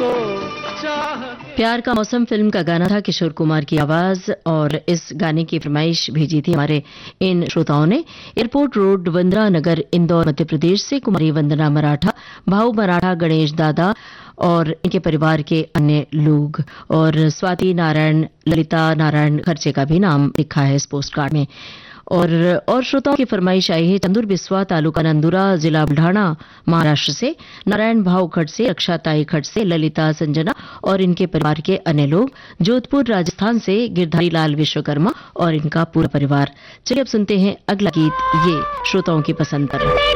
प्यार का मौसम फिल्म का गाना था किशोर कुमार की आवाज, और इस गाने की फरमाइश भेजी थी हमारे इन श्रोताओं ने। एयरपोर्ट रोड, वंदना नगर, इंदौर, मध्य प्रदेश से कुमारी वंदना मराठा, भाऊ मराठा, गणेश दादा और इनके परिवार के अन्य लोग, और स्वाति नारायण, ललिता नारायण खर्चे का भी नाम लिखा है इस पोस्ट कार्ड में। और श्रोताओं की फरमाइश आई है चंदूर बिस्वा, तालुका नंदुरा, जिला बुल्ढाना, महाराष्ट्र से नारायण भाव खट से, रक्षा ताई खट से, ललिता संजना और इनके परिवार के अन्य लोग, जोधपुर राजस्थान से गिरधारी लाल विश्वकर्मा और इनका पूरा परिवार। चलिए अब सुनते हैं अगला गीत, ये श्रोताओं की पसंद पर।